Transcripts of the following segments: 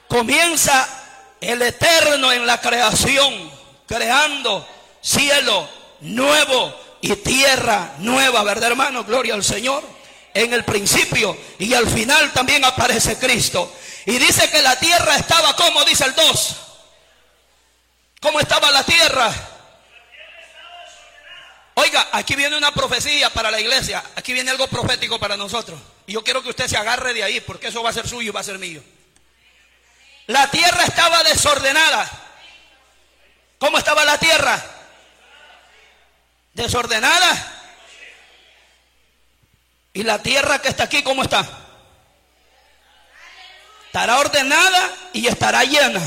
comienza el Eterno en la creación, creando cielo nuevo y tierra nueva, ¿verdad, hermano? Gloria al Señor. En el principio y al final también aparece Cristo. Y dice que la tierra estaba, ¿cómo dice el 2? ¿Cómo estaba la tierra? Oiga, aquí viene una profecía para la iglesia. Aquí viene algo profético para nosotros. Y yo quiero que usted se agarre de ahí, porque eso va a ser suyo y va a ser mío. La tierra estaba desordenada. ¿Cómo estaba la tierra? Desordenada. ¿Y la tierra que está aquí cómo está? Estará ordenada y estará llena.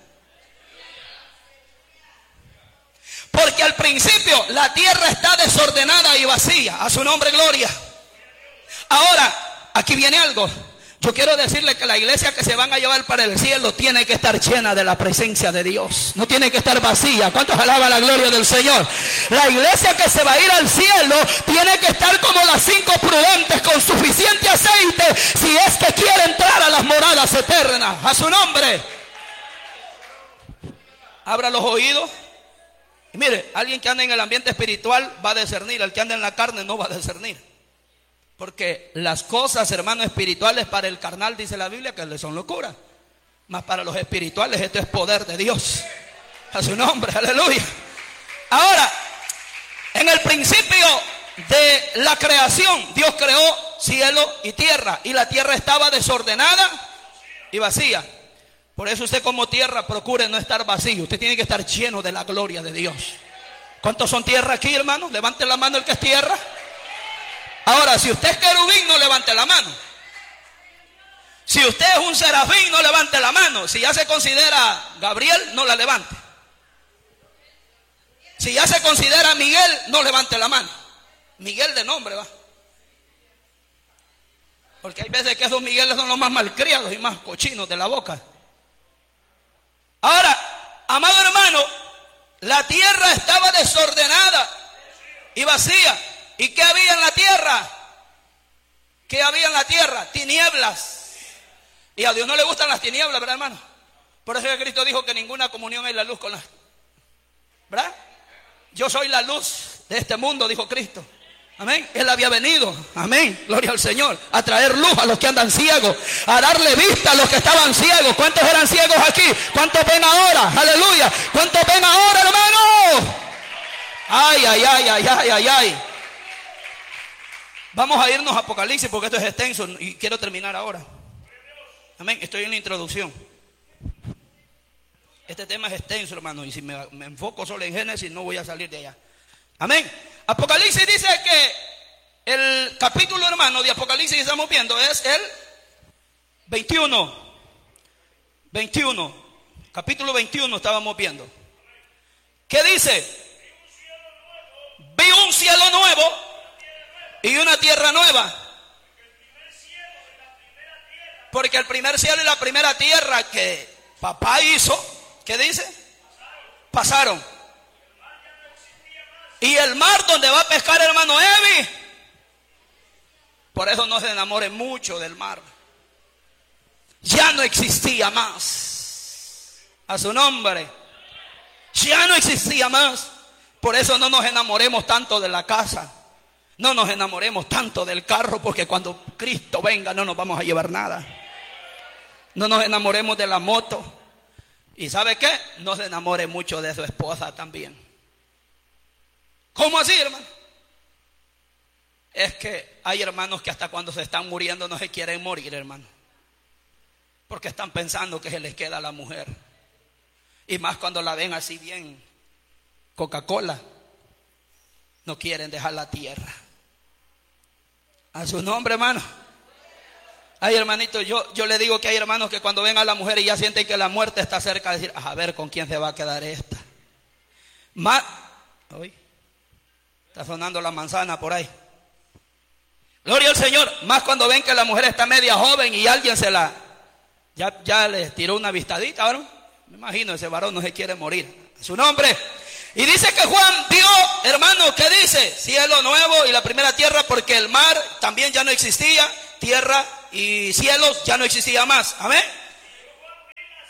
Porque al principio la tierra está desordenada y vacía. A su nombre, gloria. Ahora, aquí viene algo. Yo quiero decirle que la iglesia que se van a llevar para el cielo tiene que estar llena de la presencia de Dios. No tiene que estar vacía. ¿Cuántos alaban la gloria del Señor? La iglesia que se va a ir al cielo tiene que estar como las 5 prudentes, con suficiente aceite, si es que quiere entrar a las moradas eternas. A su nombre. Abra los oídos. Y mire, alguien que anda en el ambiente espiritual va a discernir. El que anda en la carne no va a discernir. Porque las cosas, hermanos, espirituales para el carnal, dice la Biblia, que le son locura. Mas para los espirituales esto es poder de Dios. A su nombre, aleluya. Ahora, en el principio de la creación, Dios creó cielo y tierra. Y la tierra estaba desordenada y vacía. Por eso usted como tierra procure no estar vacío. Usted tiene que estar lleno de la gloria de Dios. ¿Cuántos son tierra aquí, hermanos? Levante la mano el que es tierra. Ahora, si usted es querubín, no levante la mano. Si usted es un serafín, no levante la mano. Si ya se considera Gabriel, no la levante. Si ya se considera Miguel, no levante la mano. Miguel de nombre, va. Porque hay veces que esos Migueles son los más malcriados y más cochinos de la boca. Ahora, amado hermano, la tierra estaba desordenada y vacía. ¿Y qué había en la tierra? ¿Qué había en la tierra? Tinieblas. Y a Dios no le gustan las tinieblas, ¿verdad, hermano? Por eso que Cristo dijo que ninguna comunión hay la luz con las... ¿verdad? Yo soy la luz de este mundo, dijo Cristo. Amén. Él había venido, amén, gloria al Señor, a traer luz a los que andan ciegos, a darle vista a los que estaban ciegos. ¿Cuántos eran ciegos aquí? ¿Cuántos ven ahora? Aleluya. ¿Cuántos ven ahora, hermano? Ay, ay, ay, ay, ay, ay, ay. Vamos a irnos a Apocalipsis porque esto es extenso y quiero terminar ahora. Amén, estoy en la introducción. Este tema es extenso, hermano, y si me enfoco solo en Génesis no voy a salir de allá. Amén. Apocalipsis dice que el capítulo, hermano, de Apocalipsis que estamos viendo es el 21. Capítulo 21 estábamos viendo. ¿Qué dice? Vi un cielo nuevo y una tierra nueva. Porque el primer cielo y la primera tierra que papá hizo, ¿qué dice? Pasaron. Y el mar donde va a pescar, hermano Evi, por eso no se enamore mucho del mar. Ya no existía más. A su nombre. Ya no existía más. Por eso no nos enamoremos tanto de la casa. No nos enamoremos tanto del carro, porque cuando Cristo venga no nos vamos a llevar nada. No nos enamoremos de la moto. ¿Y sabe qué? No se enamore mucho de su esposa también. ¿Cómo así, hermano? Es que hay hermanos que hasta cuando se están muriendo no se quieren morir, hermano. Porque están pensando que se les queda a la mujer. Y más cuando la ven así bien Coca-Cola. No quieren dejar la tierra. A su nombre, hermano. Ay, hermanito, yo le digo que hay hermanos que cuando ven a la mujer y ya sienten que la muerte está cerca, de decir, a ver con quién se va a quedar esta. Hoy está sonando la manzana por ahí. Gloria al Señor. Más cuando ven que la mujer está media joven y alguien ya le tiró una vistadita, ¿verdad? Me imagino ese varón no se quiere morir. A su nombre. Y dice que Juan vio, hermano, ¿qué dice? Cielo nuevo y la primera tierra, porque el mar también ya no existía, tierra y cielos ya no existía más. Amén.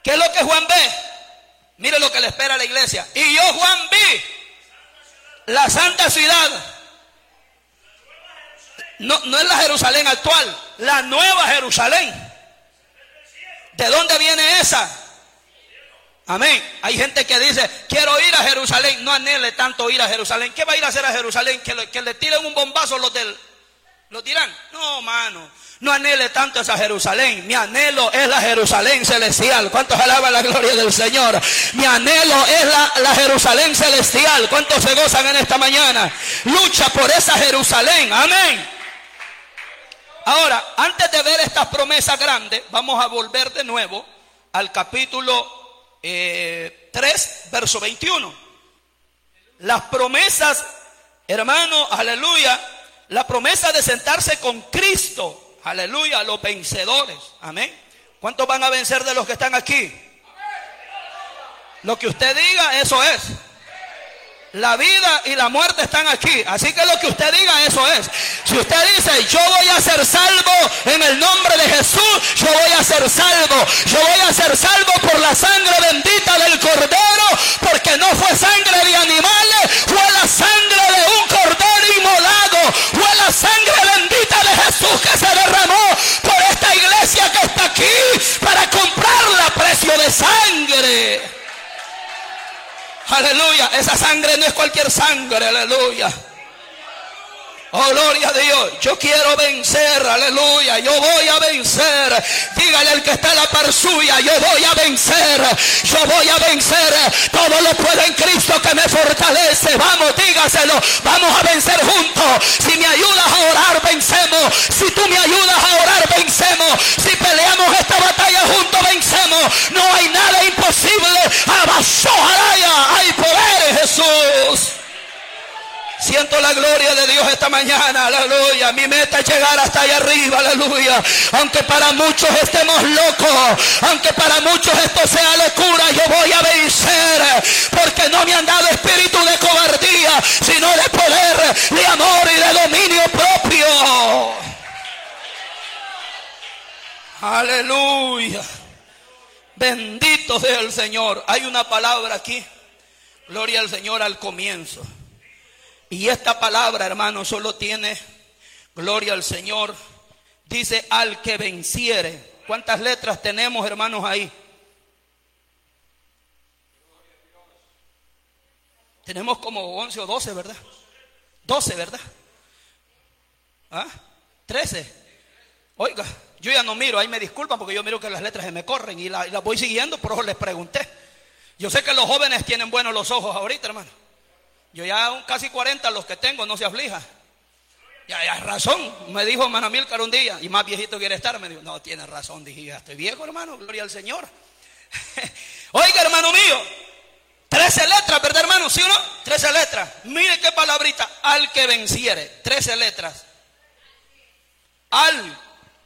¿Qué es lo que Juan ve? Mire lo que le espera a la iglesia. Y yo, Juan, vi la santa ciudad. No es la Jerusalén actual, la nueva Jerusalén. ¿De dónde viene esa? Amén. Hay gente que dice, quiero ir a Jerusalén. No anhele tanto ir a Jerusalén. ¿Qué va a ir a hacer a Jerusalén? Que le tiren un bombazo los dirán. No, mano. No anhele tanto esa Jerusalén. Mi anhelo es la Jerusalén celestial. ¿Cuántos alaban la gloria del Señor? Mi anhelo es la Jerusalén celestial. ¿Cuántos se gozan en esta mañana? Lucha por esa Jerusalén. Amén. Ahora, antes de ver estas promesas grandes, vamos a volver de nuevo al capítulo 3, verso 21. Las promesas, hermano, aleluya, la promesa de sentarse con Cristo, aleluya, los vencedores, amén. ¿Cuántos van a vencer de los que están aquí? Lo que usted diga, eso es. La vida y la muerte están aquí. Así que lo que usted diga, eso es. Si usted dice, yo voy a ser salvo en el nombre de Jesús, yo voy a ser salvo. Yo voy a ser salvo por la sangre bendita del Cordero, porque no fue sangre de animales, fue la sangre de un Cordero inmolado. Fue la sangre bendita de Jesús que se derramó por esta iglesia que está aquí para comprarla a precio de sangre. Aleluya, esa sangre no es cualquier sangre, aleluya. Oh, gloria a Dios. Yo quiero vencer, aleluya. Yo voy a vencer. Dígale al que está a la par suya, yo voy a vencer. Yo voy a vencer. Todo lo puedo en Cristo que me fortalece. Vamos, dígaselo. Vamos a vencer juntos. Si me ayudas a orar, vencemos. Si tú me ayudas a orar, vencemos. Si peleamos esta batalla juntos, vencemos. No hay nada imposible. Abasó, alaya. Hay poder en Jesús. Siento la gloria de Dios esta mañana, aleluya. Mi meta es llegar hasta allá arriba, aleluya. Aunque para muchos estemos locos, aunque para muchos esto sea locura, yo voy a vencer. Porque no me han dado espíritu de cobardía, sino de poder, de amor y de dominio propio. Aleluya. Bendito sea el Señor. Hay una palabra aquí, gloria al Señor, al comienzo. Y esta palabra, hermano, solo tiene, gloria al Señor, dice al que venciere. ¿Cuántas letras tenemos, hermanos, ahí? Tenemos como 11 o 12, ¿verdad? 12, ¿verdad? ¿Ah? 13. Oiga, yo ya no miro, ahí me disculpan porque yo miro que las letras se me corren y las voy siguiendo, por eso les pregunté. Yo sé que los jóvenes tienen buenos los ojos ahorita, hermano. Yo ya casi 40 los que tengo, no se aflija. Ya es razón, me dijo hermano Milcar un día, y más viejito quiere estar, me dijo, no, tiene razón, dije, ya estoy viejo, hermano, gloria al Señor. Oiga, hermano mío, 13 letras, ¿verdad, hermano? ¿Sí o no? 13 letras. Mire qué palabrita, al que venciere, 13 letras. Al.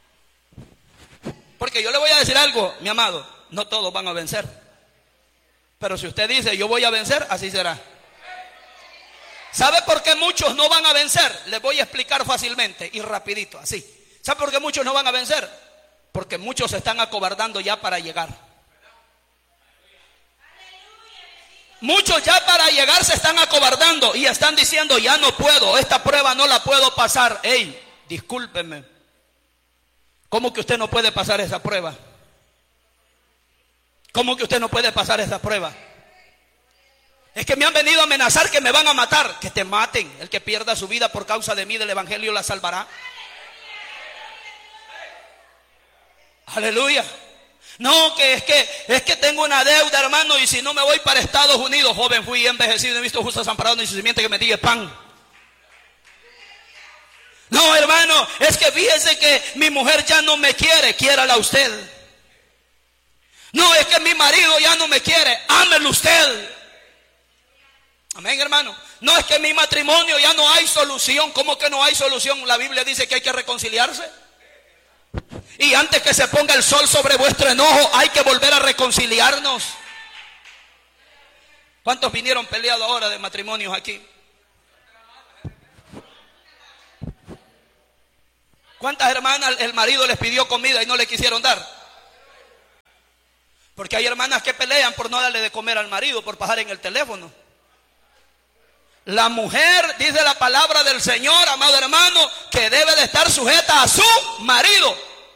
Porque yo le voy a decir algo, mi amado, no todos van a vencer. Pero si usted dice, yo voy a vencer, así será. ¿Sabe por qué muchos no van a vencer? Les voy a explicar fácilmente y rapidito, así. ¿Sabe por qué muchos no van a vencer? Porque muchos se están acobardando ya para llegar. Muchos ya para llegar se están acobardando y están diciendo, ya no puedo, esta prueba no la puedo pasar. Ey, discúlpeme. ¿Cómo que usted no puede pasar esa prueba? ¿Cómo que usted no puede pasar esa prueba? Es que me han venido a amenazar que me van a matar. Que te maten. El que pierda su vida por causa de mí del evangelio la salvará. Aleluya. No, que es que tengo una deuda, hermano, y si no me voy para Estados Unidos. Joven, fui envejecido, he visto justo desamparado ni su simiente que me diga pan. No, hermano, es que fíjese que mi mujer ya no me quiere. Quiérala usted. No, es que mi marido ya no me quiere. Ámelo usted. Amén, hermano. No, es que en mi matrimonio ya no hay solución. ¿Cómo que no hay solución? La Biblia dice que hay que reconciliarse. Y antes que se ponga el sol sobre vuestro enojo, hay que volver a reconciliarnos. ¿Cuántos vinieron peleados ahora de matrimonios aquí? ¿Cuántas hermanas el marido les pidió comida y no le quisieron dar? Porque hay hermanas que pelean por no darle de comer al marido, por pasar en el teléfono. La mujer, dice la palabra del Señor, amado hermano, que debe de estar sujeta a su marido.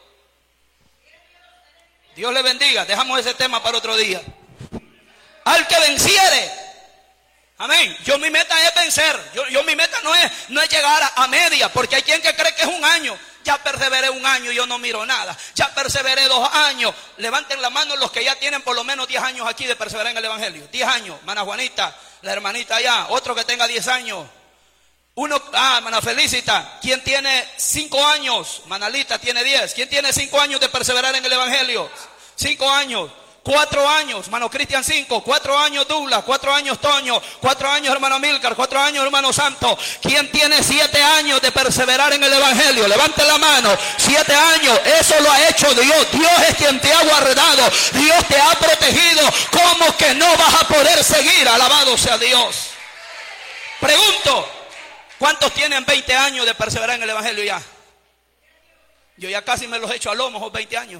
Dios le bendiga. Dejamos ese tema para otro día. Al que venciere. Amén. Yo mi meta es vencer. Yo mi meta no es llegar a media, porque hay quien que cree que es un año. Ya perseveré un año y yo no miro nada. Ya perseveré 2 años. Levanten la mano los que ya tienen por lo menos 10 años aquí de perseverar en el evangelio. 10 años. Mana Juanita, la hermanita allá. Otro que tenga 10 años. Mana Felicita. ¿Quién tiene 5 años? Manalita tiene 10. ¿Quién tiene 5 años de perseverar en el evangelio? 5 años. 4 años, hermano Cristian 5, 4 años Douglas, 4 años Toño, 4 años hermano Milcar, 4 años hermano Santo. ¿Quién tiene 7 años de perseverar en el evangelio? Levante la mano. 7 años, eso lo ha hecho Dios. Dios es quien te ha guardado, Dios te ha protegido. ¿Cómo que no vas a poder seguir? Alabado sea Dios. Pregunto, ¿cuántos tienen 20 años de perseverar en el evangelio ya? Yo ya casi me los he hecho a lomos, 20 años.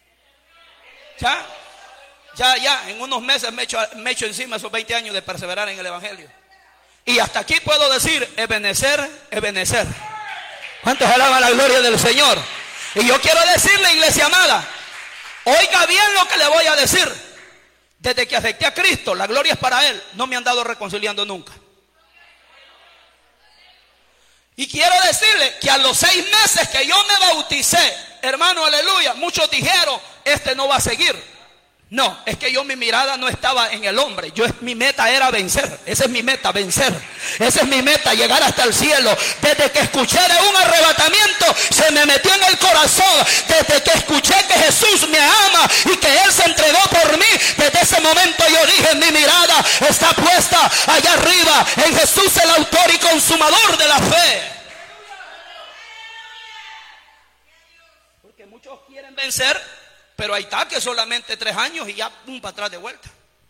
Ya, en unos meses me echo encima esos 20 años de perseverar en el evangelio. Y hasta aquí puedo decir, Ebenezer. ¿Cuántos alaban la gloria del Señor? Y yo quiero decirle, iglesia amada, oiga bien lo que le voy a decir. Desde que acepté a Cristo, la gloria es para Él. No me han dado reconciliando nunca. Y quiero decirle que a los 6 meses que yo me bauticé, hermano, aleluya, muchos dijeron, no va a seguir. No, es que mi mirada no estaba en el hombre. Mi meta era vencer. Esa es mi meta, vencer. Esa es mi meta, llegar hasta el cielo. Desde que escuché de un arrebatamiento, se me metió en el corazón. Desde que escuché que Jesús me ama y que Él se entregó por mí, desde ese momento yo dije, mi mirada está puesta allá arriba, en Jesús, el autor y consumador de la fe. Porque muchos quieren vencer, pero ahí está, que solamente 3 años y ya para atrás de vuelta.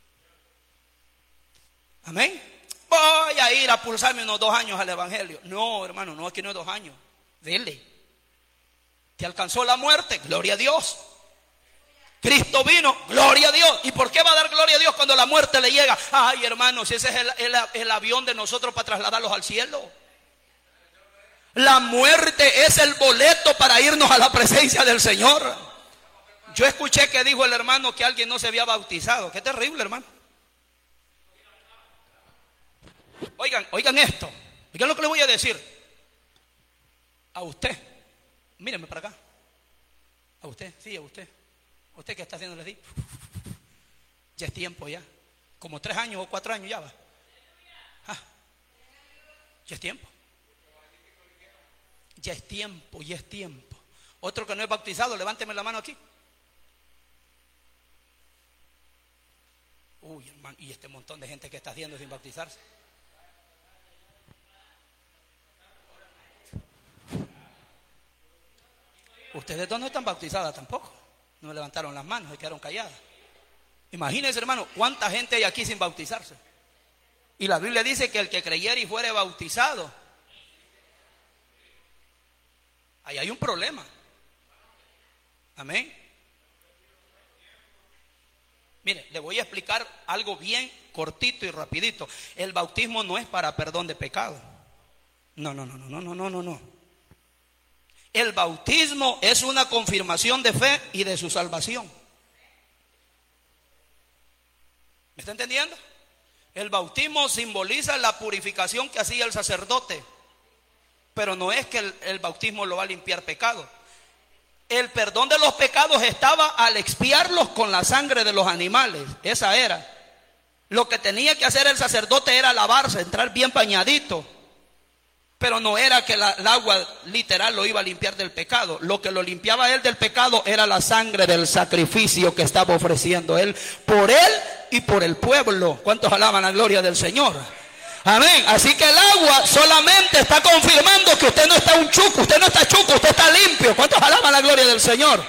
Amén. Voy a ir a pulsarme unos 2 años al evangelio. No, hermano, no, aquí no es 2 años. Dele. Te alcanzó la muerte, gloria a Dios. Cristo vino, gloria a Dios. ¿Y por qué va a dar gloria a Dios cuando la muerte le llega? Ay, hermanos, ese es el avión de nosotros para trasladarlos al cielo. La muerte es el boleto para irnos a la presencia del Señor. Yo escuché que dijo el hermano que alguien no se había bautizado. Qué terrible, hermano. Oigan esto. Oigan lo que le voy a decir. A usted. Míreme para acá. A usted, sí, a usted. A usted que está haciéndole así. Ya es tiempo ya. Como 3 años o 4 años ya va. Ya es tiempo. Ya es tiempo, ya es tiempo. Otro que no es bautizado, levánteme la mano aquí. Uy, hermano, y este montón de gente que está haciendo sin bautizarse. Ustedes dos no están bautizadas tampoco. No levantaron las manos, se quedaron calladas. Imagínense, hermano, cuánta gente hay aquí sin bautizarse. Y la Biblia dice que el que creyere y fuere bautizado, ahí hay un problema. Amén. Mire, le voy a explicar algo bien cortito y rapidito. El bautismo no es para perdón de pecado. No. El bautismo es una confirmación de fe y de su salvación. ¿Me está entendiendo? El bautismo simboliza la purificación que hacía el sacerdote. Pero no es que el bautismo lo va a limpiar pecado. El perdón de los pecados estaba al expiarlos con la sangre de los animales. Esa era. Lo que tenía que hacer el sacerdote era lavarse, entrar bien bañadito. Pero no era que el agua literal lo iba a limpiar del pecado. Lo que lo limpiaba él del pecado era la sangre del sacrificio que estaba ofreciendo él por él y por el pueblo. ¿Cuántos alaban la gloria del Señor? Amén. Así que el agua solamente está confirmando que usted no está un chuco, usted no está chuco, usted está limpio. ¿Cuántos alaban la gloria del Señor?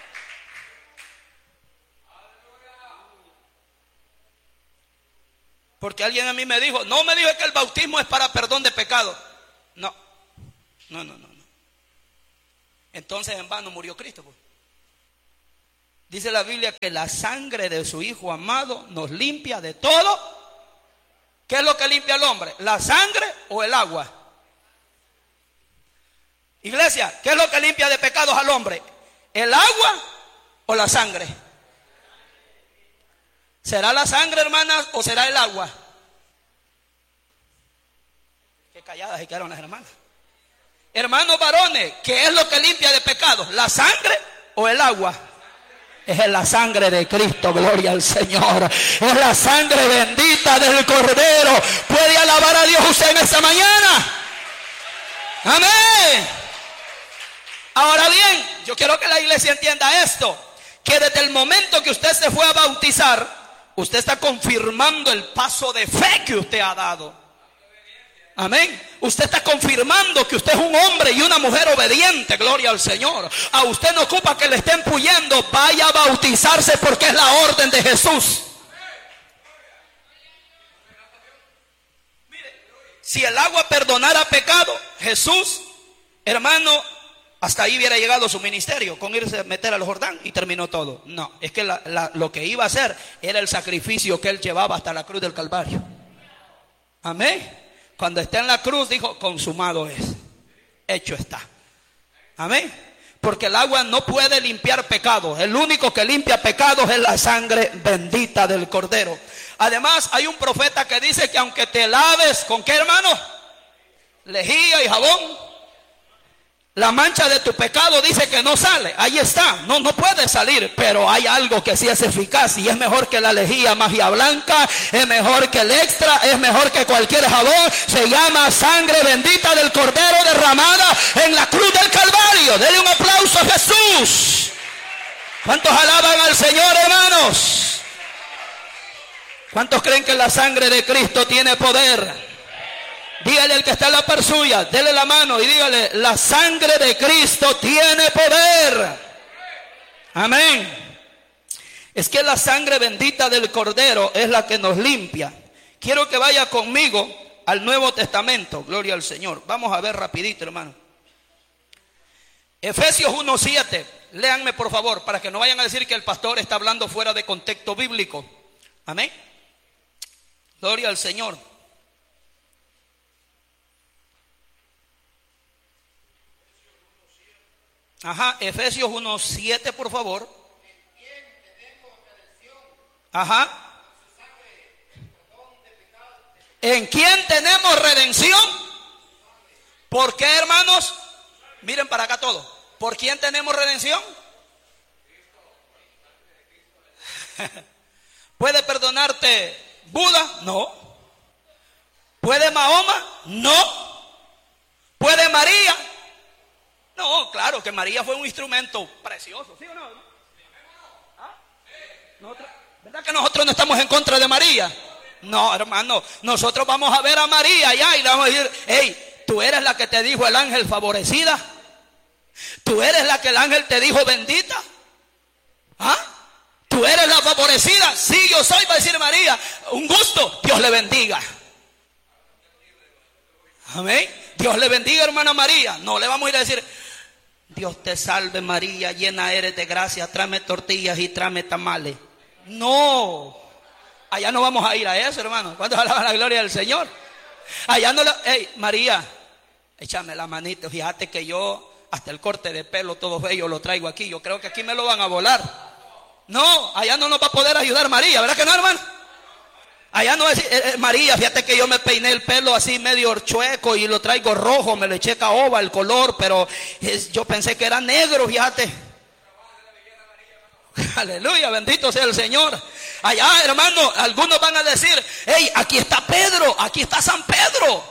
Porque alguien a mí me dijo, no me dijo que el bautismo es para perdón de pecado. No. Entonces en vano murió Cristo, pues. Dice la Biblia que la sangre de su Hijo amado nos limpia de todo. ¿Qué es lo que limpia al hombre? ¿La sangre o el agua? Iglesia, ¿qué es lo que limpia de pecados al hombre? ¿El agua o la sangre? ¿Será la sangre, hermanas, o será el agua? Qué calladas se quedaron las hermanas. Hermanos varones, ¿qué es lo que limpia de pecados? ¿La sangre o el agua? Es la sangre de Cristo, gloria al Señor. Es la sangre bendita del Cordero. ¿Puede alabar a Dios usted en esta mañana? Amén. Ahora bien, yo quiero que la iglesia entienda esto, que desde el momento que usted se fue a bautizar, usted está confirmando el paso de fe que usted ha dado. Amén. Usted está confirmando que usted es un hombre y una mujer obediente, gloria al Señor. A usted no ocupa que le estén puyendo, vaya a bautizarse porque es la orden de Jesús. Mire, si el agua perdonara pecado, Jesús, hermano, hasta ahí hubiera llegado su ministerio, con irse a meter al Jordán y terminó todo. No, es que lo que iba a hacer era el sacrificio que él llevaba hasta la cruz del Calvario. Amén. Cuando está en la cruz dijo, consumado es, hecho está. Amén. Porque el agua no puede limpiar pecados. El único que limpia pecados es la sangre bendita del Cordero. Además hay un profeta que dice que aunque te laves, ¿con qué, hermano? Lejía y jabón, la mancha de tu pecado dice que no sale. Ahí está, no puede salir. Pero hay algo que sí es eficaz y es mejor que la lejía magia blanca, es mejor que el extra, es mejor que cualquier jabón. Se llama sangre bendita del Cordero derramada en la cruz del Calvario. Denle un aplauso a Jesús. ¿Cuántos alaban al Señor, hermanos? ¿Cuántos creen que la sangre de Cristo tiene poder? Dígale al que está en la par suya, dele la mano y dígale, la sangre de Cristo tiene poder. Amén. Es que la sangre bendita del Cordero es la que nos limpia. Quiero que vaya conmigo al Nuevo Testamento, gloria al Señor. Vamos a ver rapidito, hermano. Efesios 1:7, léanme por favor, para que no vayan a decir que el pastor está hablando fuera de contexto bíblico. Amén. Gloria al Señor. Ajá, Efesios 1:7, por favor. Ajá. ¿En quién tenemos redención? ¿Por qué, hermanos? Miren para acá todo. ¿Por quién tenemos redención? ¿Puede perdonarte Buda? No. ¿Puede Mahoma? No. ¿Puede María? No, claro que María fue un instrumento precioso, ¿sí o no? ¿Ah? ¿Verdad que nosotros no estamos en contra de María? No, hermano, nosotros vamos a ver a María allá y le vamos a decir, hey, tú eres la que te dijo el ángel favorecida. Tú eres la que el ángel te dijo bendita. ¿Ah? Tú eres la favorecida. Sí, yo soy, va a decir María. Un gusto, Dios le bendiga. Amén. Dios le bendiga, hermana María. No le vamos a ir a decir, Dios te salve María, llena eres de gracia, tráeme tortillas y tráeme tamales. No, allá no vamos a ir a eso, hermano. ¿Cuántos alaban la gloria del Señor? Allá no le, hey, María, échame la manita. Fíjate que yo hasta el corte de pelo todo bello lo traigo aquí. Yo creo que aquí me lo van a volar. No, allá no nos va a poder ayudar María, ¿verdad que no, hermano? Allá no es María, fíjate que yo me peiné el pelo así medio chueco y lo traigo rojo, me le eché caoba el color, pero yo pensé que era negro, fíjate. Aleluya, bendito sea el Señor. Allá, hermano, algunos van a decir, hey, aquí está Pedro, aquí está San Pedro.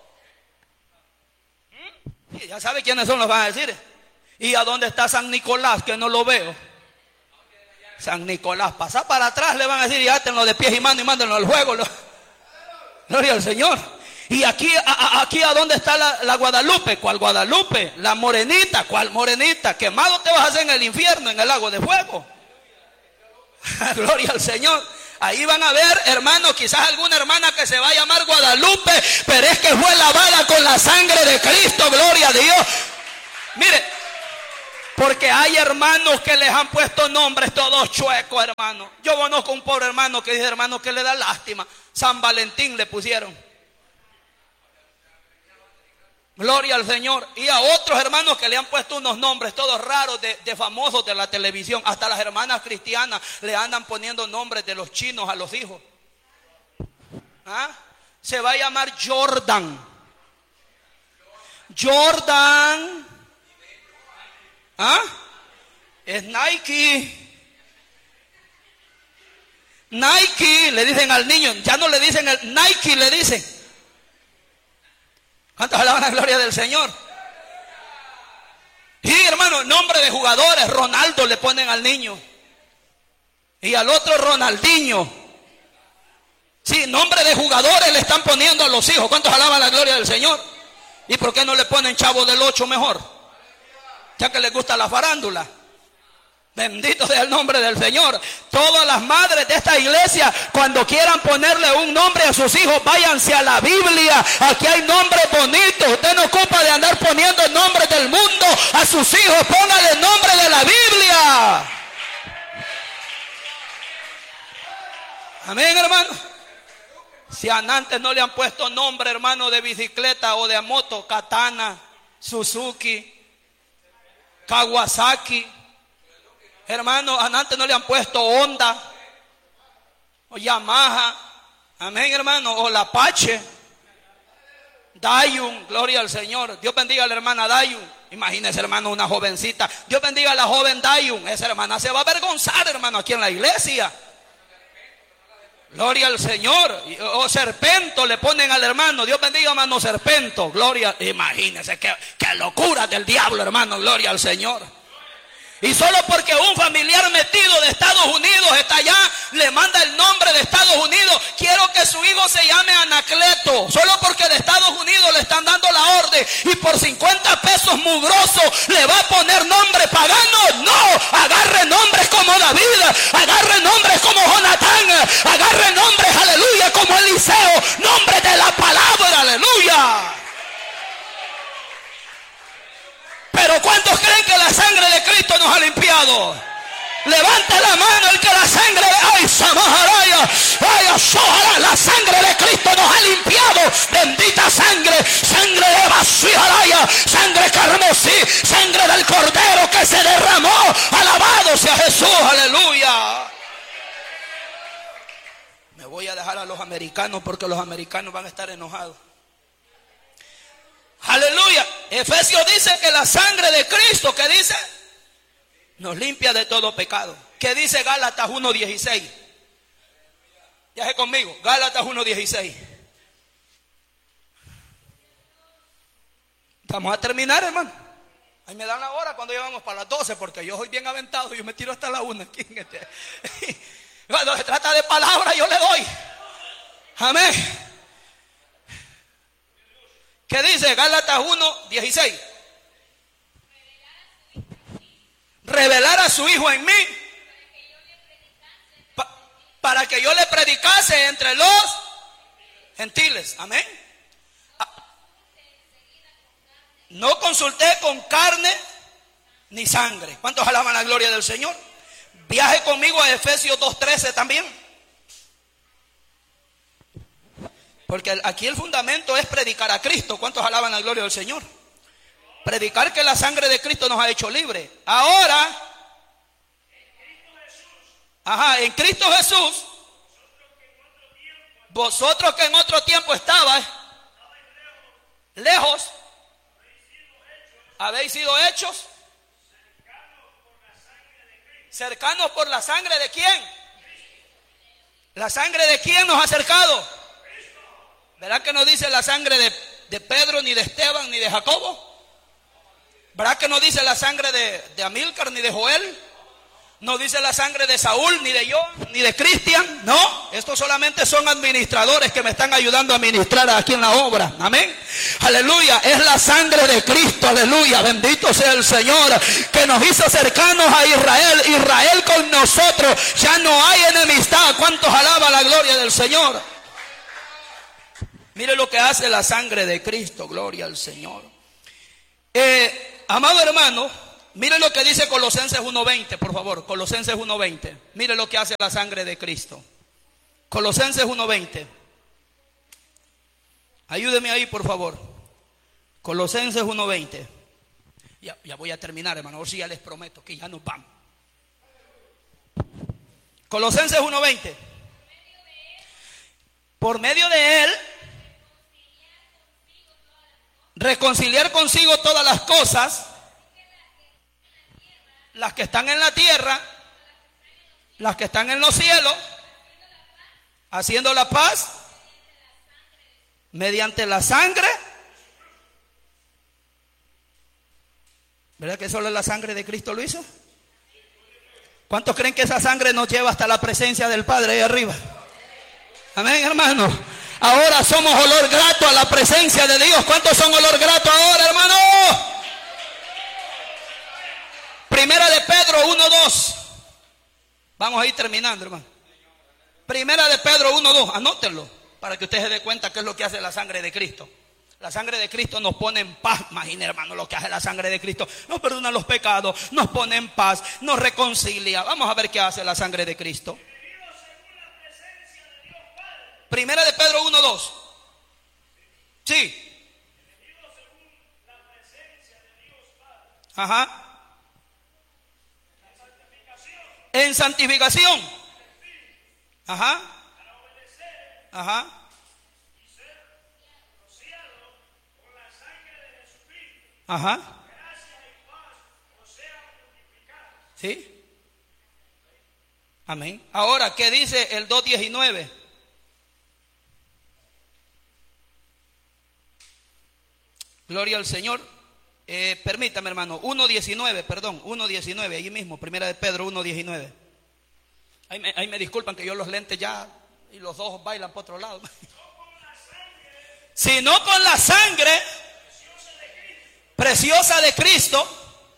Y ya sabe quiénes son, los van a decir. ¿Y a dónde está San Nicolás, que no lo veo? San Nicolás, pasa para atrás, le van a decir, y átenlo de pies y manos y mándenlo al juego. Gloria al Señor. Y aquí a dónde está la Guadalupe. ¿Cuál Guadalupe? La morenita. ¿Cuál morenita? Quemado te vas a hacer en el infierno, en el lago de fuego. Gloria al Señor. Ahí van a ver, hermanos, quizás alguna hermana que se va a llamar Guadalupe, pero es que fue lavada con la sangre de Cristo. Gloria a Dios. Mire, Porque hay hermanos que les han puesto nombres todos chuecos, hermano. Yo conozco un pobre hermano que dice, hermano, que le da lástima. San Valentín le pusieron. Gloria al Señor. Y a otros hermanos que le han puesto unos nombres todos raros de famosos de la televisión. Hasta las hermanas cristianas le andan poniendo nombres de los chinos a los hijos. ¿Ah? Se va a llamar Jordan. Jordan. ¿Ah? Es Nike. Nike, le dicen al niño. Ya no le dicen el Nike, le dicen. ¿Cuántos alaban la gloria del Señor? Sí, hermano, nombre de jugadores. Ronaldo le ponen al niño. Y al otro Ronaldinho. Sí, nombre de jugadores le están poniendo a los hijos. ¿Cuántos alaban la gloria del Señor? ¿Y por qué no le ponen Chavo del 8 mejor? Ya que les gusta la farándula. Bendito sea el nombre del Señor. Todas las madres de esta iglesia, cuando quieran ponerle un nombre a sus hijos, váyanse a la Biblia. Aquí hay nombres bonitos. Usted no ocupa de andar poniendo nombres del mundo a sus hijos. Póngale el nombre de la Biblia. Amén, hermano. Si antes no le han puesto nombre, hermano, de bicicleta o de moto, Katana, Suzuki, Kawasaki. Hermano, antes no le han puesto Honda o Yamaha, amén, hermano, o la Apache, Dayun, gloria al Señor. Dios bendiga a la hermana Dayun. Imagínese, hermano, una jovencita. Dios bendiga a la joven Dayun. Esa hermana se va a avergonzar, hermano, aquí en la iglesia. Gloria al Señor. O Serpento le ponen al hermano. Dios bendiga, hermano Serpento. Gloria. Imagínese qué locura del diablo, hermano. Gloria al Señor. Y solo porque un familiar metido de Estados Unidos está allá, le manda el nombre de Estados Unidos. Quiero que su hijo se llame Anacleto. Solo porque de Estados Unidos le están dando la orden. Y por 50 pesos mugrosos le va a poner nombre pagano. No, agarre nombres como David. Agarre nombres como Jonatán. Agarre nombres, aleluya, como Eliseo. Nombres de la palabra, aleluya. Pero ¿cuántos creen que la sangre de Cristo nos ha limpiado? Levante la mano el que la sangre de la sangre de Cristo nos ha limpiado. Bendita sangre, sangre de Basuijaraya, sangre carmesí, sangre del Cordero que se derramó. Alabado sea Jesús, aleluya. Me voy a dejar a los americanos porque los americanos van a estar enojados. Aleluya. Efesios dice que la sangre de Cristo, ¿qué dice? Nos limpia de todo pecado. ¿Qué dice Gálatas 1:16? Viaje conmigo, Gálatas 1:16. Vamos a terminar, hermano. Ahí me dan la hora cuando llevamos para las 12, porque yo soy bien aventado, yo me tiro hasta la 1. Cuando se trata de palabra, yo le doy. Amén. ¿Qué dice Gálatas 1:16? Revelar a su Hijo en mí para que yo le predicase entre los gentiles. Amén. No consulté con carne ni sangre. ¿Cuántos alaban la gloria del Señor? Viaje conmigo a Efesios 2:13 también. Porque aquí el fundamento es predicar a Cristo. ¿Cuántos alaban la gloria del Señor? Predicar que la sangre de Cristo nos ha hecho libres. Ahora, en Cristo Jesús, vosotros que en otro tiempo estabais lejos, habéis sido hechos cercanos por la sangre de ¿quién? ¿La sangre de quién nos ha acercado? ¿Verdad que no dice la sangre de Pedro, ni de Esteban, ni de Jacobo? ¿Verdad que no dice la sangre de Amílcar, ni de Joel? No dice la sangre de Saúl, ni de John, ni de Cristian. No, estos solamente son administradores que me están ayudando a ministrar aquí en la obra. Amén. Aleluya, es la sangre de Cristo. Aleluya, bendito sea el Señor, que nos hizo cercanos a Israel. Israel con nosotros, ya no hay enemistad. ¿Cuántos alaban la gloria del Señor? Mire lo que hace la sangre de Cristo, gloria al Señor. Amado hermano, Mire lo que dice Colosenses 1:20, por favor. Colosenses 1:20. Mire lo que hace la sangre de Cristo. Colosenses 1:20. Ayúdeme ahí, por favor. Colosenses 1:20. Ya voy a terminar, hermano. Ahora sí ya les prometo que ya nos vamos. Colosenses 1:20. Por medio de él, reconciliar consigo todas las cosas, las que están en la tierra, las que están en los cielos, haciendo la paz mediante la sangre. ¿Verdad que solo la sangre de Cristo lo hizo? ¿Cuántos creen que esa sangre nos lleva hasta la presencia del Padre ahí arriba? Amén, hermano. Ahora somos olor grato a la presencia de Dios. ¿Cuántos son olor grato ahora, hermano? Primera de Pedro 1:2. Vamos a ir terminando, hermano. Primera de Pedro 1:2. Anótenlo para que usted se dé cuenta qué es lo que hace la sangre de Cristo. La sangre de Cristo nos pone en paz. Imagine, hermano, lo que hace la sangre de Cristo. Nos perdona los pecados, nos pone en paz, nos reconcilia. Vamos a ver qué hace la sangre de Cristo. Primera de Pedro 1:2. Sí. Ajá. En santificación. Ajá. Ajá. Ajá. ¿Sí? Amén. Ahora, ¿qué dice el 2:19? Gloria al Señor. Permítame, hermano. 1:19, perdón. 1:19, ahí mismo. Primera de Pedro 1:19. Ahí me disculpan que yo los lentes ya y los ojos bailan por otro lado. Sino con la sangre preciosa de Cristo,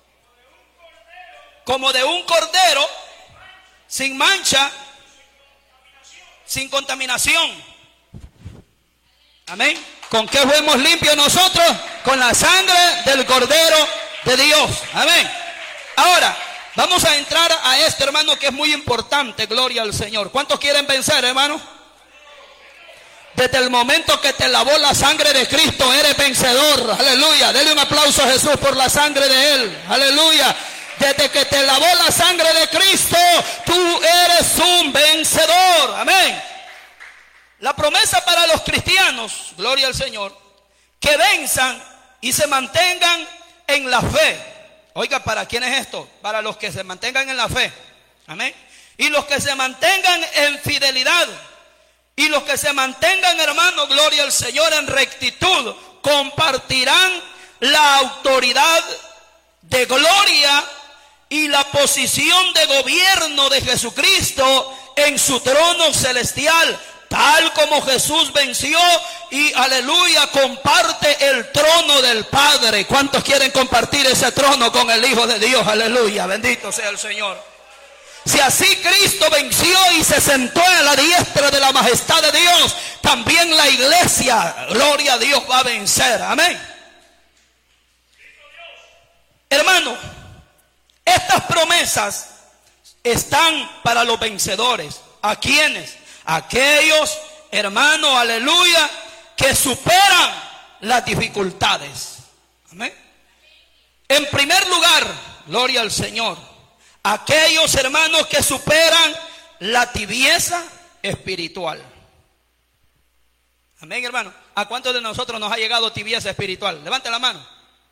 como de un cordero, sin mancha, sin contaminación. Amén. ¿Con qué fuimos limpios nosotros? Con la sangre del cordero de Dios. Amén. Ahora, vamos a entrar a este, hermano, que es muy importante. Gloria al Señor. ¿Cuántos quieren vencer, hermano? Desde el momento que te lavó la sangre de Cristo, eres vencedor. Aleluya. Dele un aplauso a Jesús por la sangre de Él. Aleluya. Desde que te lavó la sangre de Cristo, tú eres un vencedor. Amén. La promesa para los cristianos, gloria al Señor, que venzan y se mantengan en la fe. Oiga, ¿para quién es esto? Para los que se mantengan en la fe. Amén. Y los que se mantengan en fidelidad. Y los que se mantengan, hermano, gloria al Señor, en rectitud, compartirán la autoridad de gloria y la posición de gobierno de Jesucristo en su trono celestial. Tal como Jesús venció y, aleluya, comparte el trono del Padre. ¿Cuántos quieren compartir ese trono con el Hijo de Dios? Aleluya, bendito sea el Señor. Si así Cristo venció y se sentó a la diestra de la majestad de Dios, también la iglesia, gloria a Dios, va a vencer. Amén. Hermano, estas promesas están para los vencedores. ¿A quiénes? Aquellos, hermanos, aleluya, que superan las dificultades. Amén. En primer lugar, gloria al Señor, aquellos, hermanos, que superan la tibieza espiritual. Amén, hermano. ¿A cuántos de nosotros nos ha llegado tibieza espiritual? Levante la mano.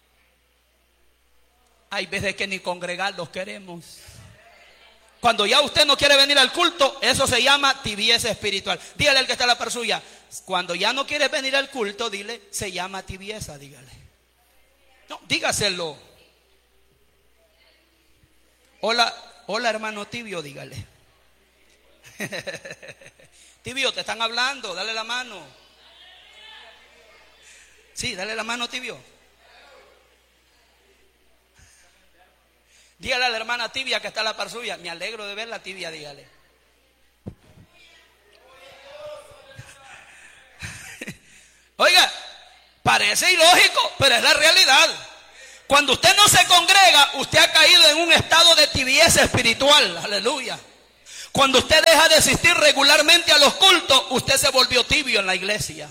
Hay veces que ni congregar los queremos. Cuando ya usted no quiere venir al culto, eso se llama tibieza espiritual. Dígale al que está a la par suya, cuando ya no quiere venir al culto, dile, se llama tibieza, dígale. No, dígaselo. Hola hermano tibio, dígale. Tibio, te están hablando, dale la mano. Sí, dale la mano, tibio. Dígale a la hermana tibia que está a la par suya, me alegro de ver la tibia, dígale. Oiga, parece ilógico, pero es la realidad. Cuando usted no se congrega, usted ha caído en un estado de tibieza espiritual. Aleluya. Cuando usted deja de asistir regularmente a los cultos, usted se volvió tibio en la iglesia.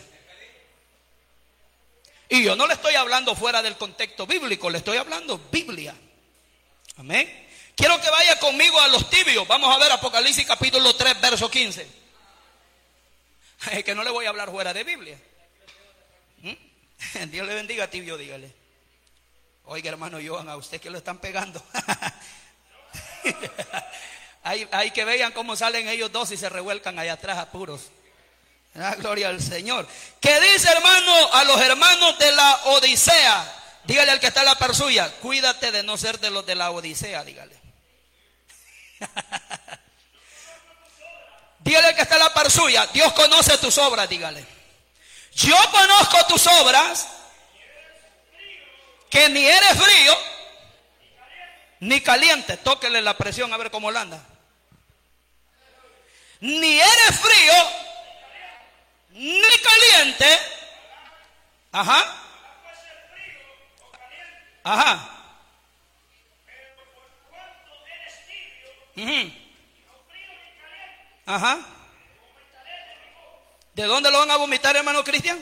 Y yo no le estoy hablando fuera del contexto bíblico, le estoy hablando Biblia. Amén. Quiero que vaya conmigo a los tibios. Vamos a ver Apocalipsis capítulo 3, verso 15. Es que no le voy a hablar fuera de Biblia. Dios le bendiga, tibio, dígale. Oiga, hermano Johan, a usted que lo están pegando. Hay que vean cómo salen ellos dos y se revuelcan allá atrás a puros. Gloria al Señor. ¿Qué dice, hermano, a los hermanos de la Odisea? Dígale al que está en la par suya, cuídate de no ser de los de la Odisea, dígale. Dígale al que está en la par suya, Dios conoce tus obras, dígale. Yo conozco tus obras, que ni eres frío ni caliente. Tóquele la presión a ver cómo la anda. Ni eres frío ni caliente. Ajá. Ajá. Ajá. ¿De dónde lo van a vomitar, hermano Cristian?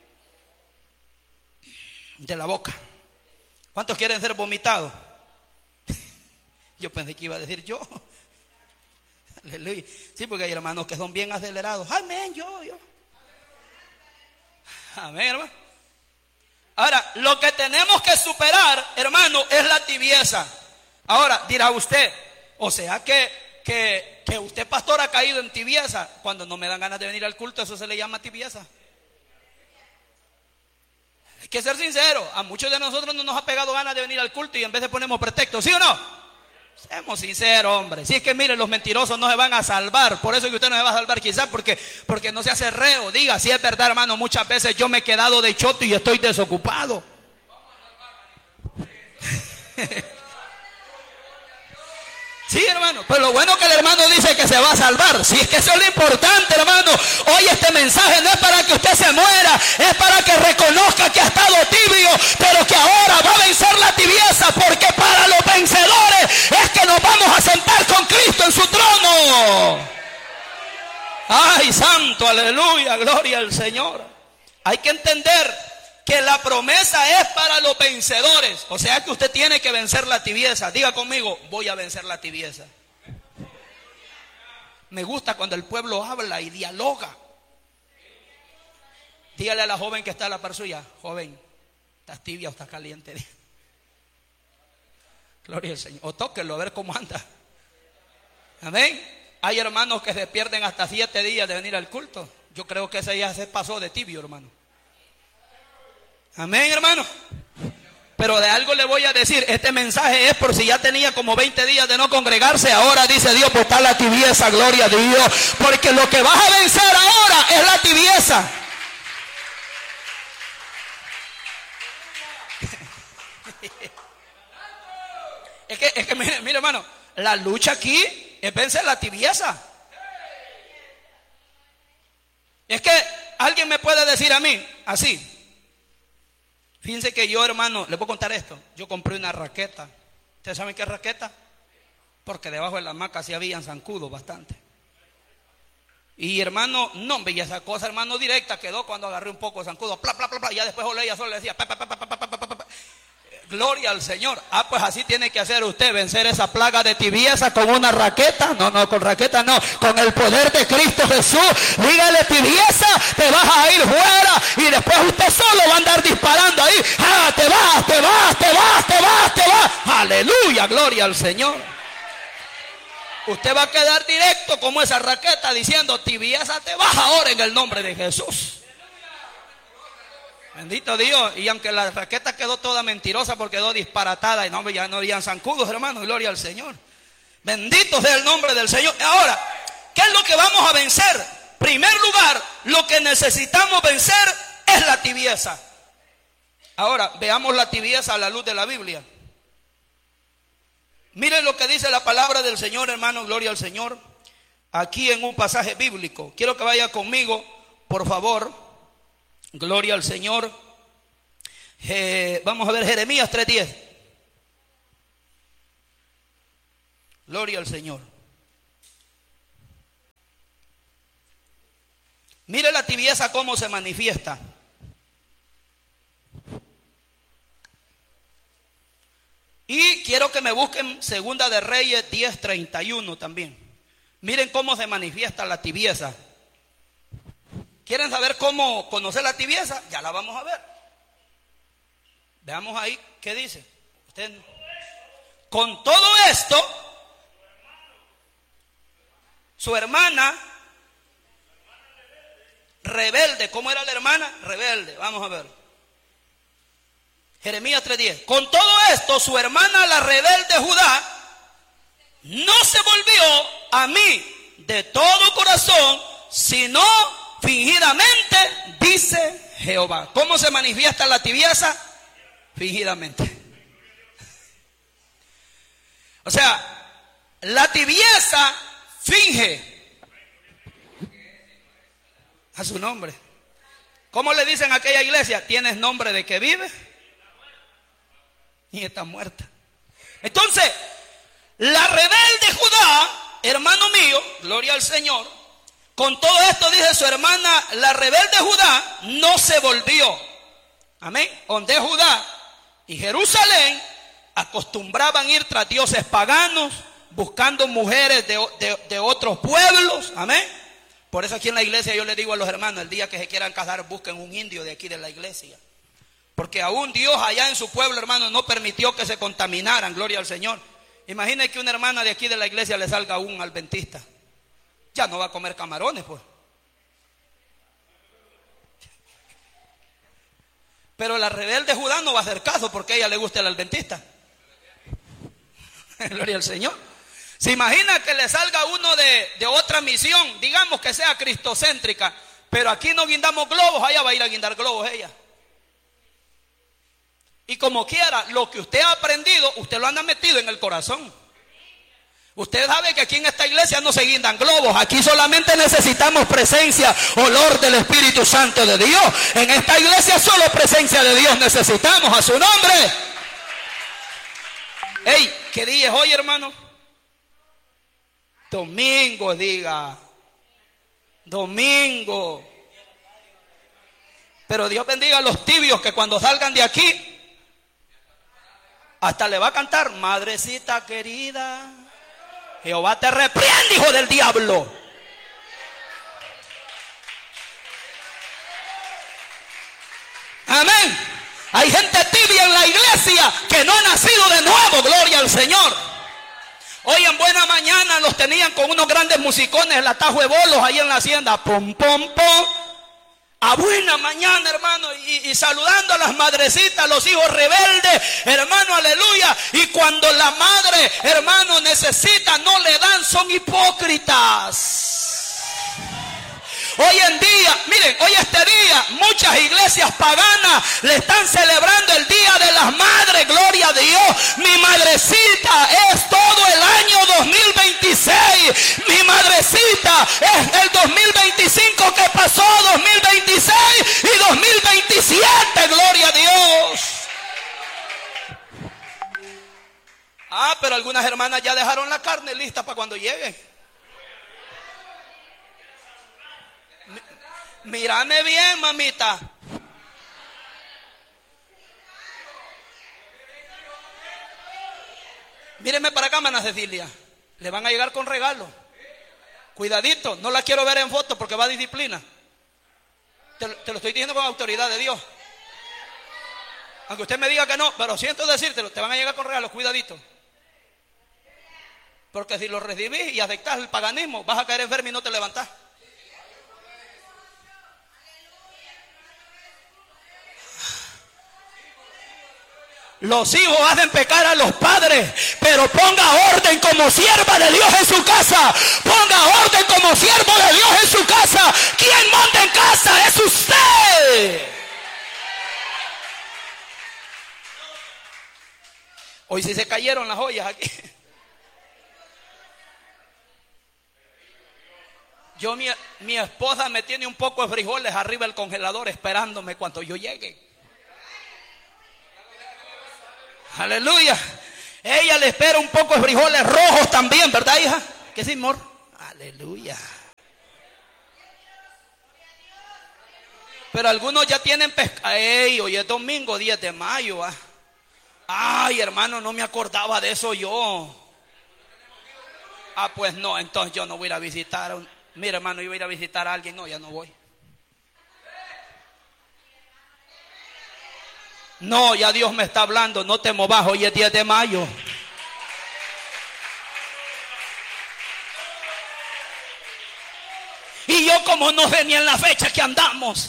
De la boca. ¿Cuántos quieren ser vomitados? Yo pensé que iba a decir yo. Aleluya. Sí, porque hay hermanos que son bien acelerados. Amén, yo. Amén, hermano. Ahora, lo que tenemos que superar, hermano, es la tibieza. Ahora, dirá usted, o sea que usted, pastor, ha caído en tibieza. Cuando no me dan ganas de venir al culto, eso se le llama tibieza. Hay que ser sincero, a muchos de nosotros no nos ha pegado ganas de venir al culto y en vez de ponemos pretextos, ¿sí o no? Seamos sinceros, hombre. Si es que miren, los mentirosos no se van a salvar. Por eso es que usted no se va a salvar, quizás porque no se hace reo. Diga, si es verdad, hermano, muchas veces yo me he quedado de choto y estoy desocupado. Sí, hermano, pero lo bueno que el hermano dice que se va a salvar. Si es que eso es lo importante, hermano. Hoy este mensaje no es para que usted se muera, es para que reconozca que ha estado tibio, pero que ahora va a vencer la tibieza, porque para los vencedores es que nos vamos a sentar con Cristo en su trono. Ay, santo, aleluya, gloria al Señor. Hay que entender que la promesa es para los vencedores. O sea que usted tiene que vencer la tibieza. Diga conmigo, voy a vencer la tibieza. Me gusta cuando el pueblo habla y dialoga. Dígale a la joven que está a la par suya, joven, ¿estás tibia o estás caliente? Gloria al Señor. O tóquelo a ver cómo anda. Amén. Hay hermanos que se pierden hasta 7 días de venir al culto. Yo creo que ese ya se pasó de tibio, hermano. Amén, hermano. Pero de algo le voy a decir, este mensaje es por si ya tenía como 20 días de no congregarse. Ahora dice Dios, pues está la tibieza, gloria a Dios. Porque lo que vas a vencer ahora es la tibieza. Es que mire, hermano, la lucha aquí es vencer la tibieza. Es que alguien me puede decir a mí, así. Fíjense que yo, hermano, les voy a contar esto. Yo compré una raqueta. ¿Ustedes saben qué es raqueta? Porque debajo de la hamaca sí habían zancudos bastante. Y hermano, no, y esa cosa, hermano, directa quedó cuando agarré un poco de zancudo. Pla, pla, pla, pla, y ya después olía, solo le decía, pa, pa, pa, pa, pa, pa, pa, pa. Gloria al Señor. Ah, pues así tiene que hacer usted, vencer esa plaga de tibieza con una raqueta. No, con raqueta no, con el poder de Cristo Jesús. Dígale tibieza, te vas a ir fuera y después usted solo va a andar disparando ahí. Ah, te vas. Aleluya, gloria al Señor. Usted va a quedar directo como esa raqueta diciendo, tibieza, te vas ahora en el nombre de Jesús. Bendito Dios. Y aunque la raqueta quedó toda mentirosa porque quedó disparatada y no, ya no habían zancudos, hermano, gloria al Señor. Bendito sea el nombre del Señor. Ahora, ¿qué es lo que vamos a vencer? En primer lugar, lo que necesitamos vencer es la tibieza. Ahora, veamos la tibieza a la luz de la Biblia. Miren lo que dice la palabra del Señor, hermano, gloria al Señor. Aquí en un pasaje bíblico. Quiero que vaya conmigo, por favor. Gloria al Señor. Vamos a ver Jeremías 3:10. Gloria al Señor. Mire la tibieza cómo se manifiesta. Y quiero que me busquen Segunda de Reyes 10:31 también. Miren cómo se manifiesta la tibieza. ¿Quieren saber cómo conocer la tibieza? Ya la vamos a ver. Veamos ahí qué dice. Con todo esto, su hermana rebelde. ¿Cómo era la hermana? Rebelde. Vamos a ver. Jeremías 3:10. Con todo esto, su hermana la rebelde Judá no se volvió a mí de todo corazón, sino fingidamente, dice Jehová. ¿Cómo se manifiesta la tibieza? Fingidamente. O sea, la tibieza finge a su nombre. ¿Cómo le dicen a aquella iglesia? ¿Tienes nombre de que vive? Y está muerta. Entonces, la rebelde Judá, hermano mío, gloria al Señor, con todo esto dice su hermana, la rebelde Judá no se volvió. Amén. Donde Judá y Jerusalén acostumbraban ir tras dioses paganos, buscando mujeres de otros pueblos. Amén. Por eso aquí en la iglesia yo le digo a los hermanos, el día que se quieran casar, busquen un indio de aquí de la iglesia. Porque aún Dios allá en su pueblo, hermano, no permitió que se contaminaran, gloria al Señor. Imagine que una hermana de aquí de la iglesia le salga un adventista. Ya no va a comer camarones, pues. Pero la rebelde Judá no va a hacer caso porque a ella le gusta el adventista. Gloria al Señor. Se imagina que le salga uno de otra misión, digamos que sea cristocéntrica, pero aquí no guindamos globos, allá va a ir a guindar globos ella. Y como quiera, lo que usted ha aprendido, usted lo anda metido en el corazón. Usted sabe que aquí en esta iglesia no se guindan globos. Aquí solamente necesitamos presencia, olor del Espíritu Santo de Dios. En esta iglesia solo presencia de Dios necesitamos, a su nombre. Hey, ¿qué día es hoy, hermano? Domingo, diga. Domingo. Pero Dios bendiga a los tibios que cuando salgan de aquí hasta le va a cantar, madrecita querida, Jehová te reprende, hijo del diablo. Amén. Hay gente tibia en la iglesia que no ha nacido de nuevo, gloria al Señor. Hoy en buena mañana los tenían con unos grandes musicones, el atajo de bolos ahí en la hacienda, pom, pom, pom. A buena mañana, hermano, y saludando a las madrecitas, los hijos rebeldes, hermano, aleluya. Y cuando la madre, hermano, necesita, no le dan, son hipócritas. Hoy en día, miren, hoy este día, muchas iglesias paganas le están celebrando el Día de las Madres, gloria a Dios. Mi madrecita es todo el año 2026. Mi madrecita es el 2025 que pasó, 2026 y 2027, gloria a Dios. Ah, pero algunas hermanas ya dejaron la carne lista para cuando lleguen. Mírame bien, mamita. Míreme para acá, mana Cecilia. Le van a llegar con regalo. Cuidadito, no la quiero ver en foto porque va a disciplina. Te lo estoy diciendo con autoridad de Dios. Aunque usted me diga que no, pero siento decírtelo, te van a llegar con regalos, cuidadito. Porque si lo recibís y aceptás el paganismo, vas a caer enfermo y no te levantás. Los hijos hacen pecar a los padres, pero ponga orden como sierva de Dios en su casa. Ponga orden como siervo de Dios en su casa. Quien manda en casa es usted. Hoy sí se cayeron las joyas aquí. Mi esposa me tiene un poco de frijoles arriba del congelador esperándome cuando yo llegue. Aleluya. Ella le espera un poco de frijoles rojos también, ¿verdad, hija? ¿Qué sí, amor? Aleluya. Pero algunos ya tienen pescado. Ey, hoy es domingo, 10 de mayo. Ay, hermano, no me acordaba de eso yo. Pues no, entonces yo no voy a ir a visitar. Mira, hermano, yo voy a ir a visitar a alguien. No, ya no voy. No, ya Dios me está hablando. No te movas, hoy es 10 de mayo. Y yo como no sé ni en la fecha que andamos.